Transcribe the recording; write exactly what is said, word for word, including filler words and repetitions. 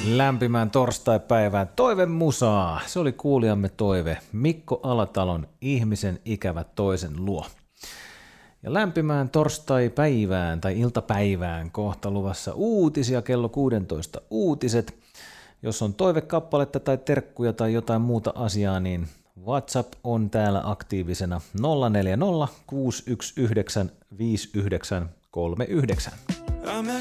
Lämpimään torstaipäivään toive musaa. Se oli kuulijamme toive Mikko Alatalon Ihmisen ikävät toisen luo. Ja lämpimään torstaipäivään tai iltapäivään kohta luvassa uutisia kello kuusitoista uutiset. Jos on toivekappaletta tai terkkuja tai jotain muuta asiaa, niin WhatsApp on täällä aktiivisena nolla neljä nolla kuusi yksi yhdeksän viisi yhdeksän kolme yhdeksän. I'm